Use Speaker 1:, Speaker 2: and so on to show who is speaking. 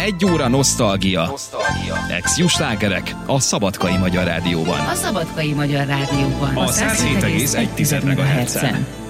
Speaker 1: 1 óra nosztalgia. Ex-Jó slágerek a Szabadkai Magyar Rádióban.
Speaker 2: A Szabadkai Magyar Rádióban.
Speaker 1: A 107,1 MHz-en.